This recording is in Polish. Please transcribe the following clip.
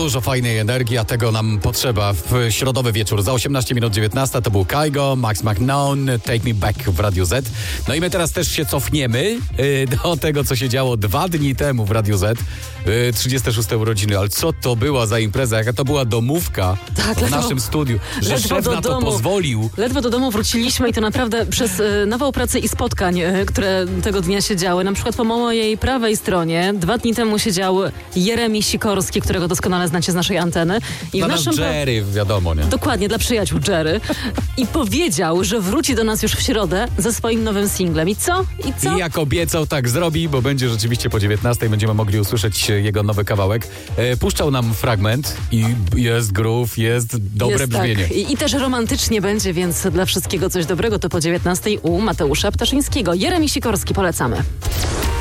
Dużo fajnej energii, a tego nam potrzeba w środowy wieczór. Za 18 minut 19 to był Kygo, Max McKnown, Take Me Back w Radiu Z. No i my teraz też się cofniemy do tego, co się działo 2 dni temu w Radiu Z. 36 urodziny, ale co to była za impreza, jaka to była domówka w naszym studiu, że szef na to pozwolił. Ledwo do domu wróciliśmy i to naprawdę przez nawał pracy i spotkań, które tego dnia się działy. Na przykład po mojej prawej stronie 2 dni temu siedział Jeremi Sikorski, którego doskonale znacie z naszej anteny. I dla nas Jerry, wiadomo, nie? Dokładnie, dla przyjaciół Jerry. I powiedział, że wróci do nas już w środę ze swoim nowym singlem. I co? I jak obiecał, tak zrobi, bo będzie rzeczywiście po 19 będziemy mogli usłyszeć jego nowy kawałek. Puszczał nam fragment i jest groove, jest dobre brzmienie. Tak. I też romantycznie będzie, więc dla wszystkiego coś dobrego to po 19 u Mateusza Ptaszyńskiego. Jeremi Sikorski, polecamy.